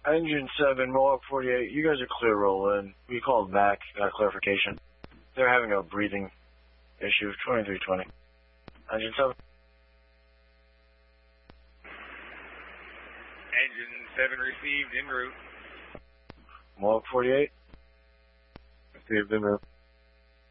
Engine 7, Mohawk 48, you guys are clear roll in. We called back, got clarification. They're having a breathing issue, 2320. Engine 7. Engine 7 received en route. Mohawk 48. Received en route.